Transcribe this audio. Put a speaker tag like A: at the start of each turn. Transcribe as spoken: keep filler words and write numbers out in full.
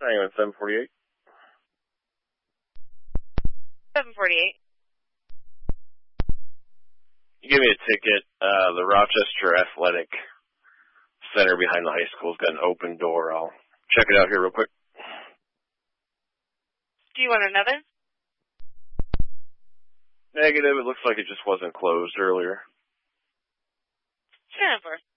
A: Hang on, seven forty-eight.
B: seven forty-eight.
A: You give me a ticket. Uh, the Rochester Athletic Center behind the high school's got an open door. I'll check it out here real quick.
B: Do you want another?
A: Negative. It looks like it just wasn't closed earlier.
B: Jennifer.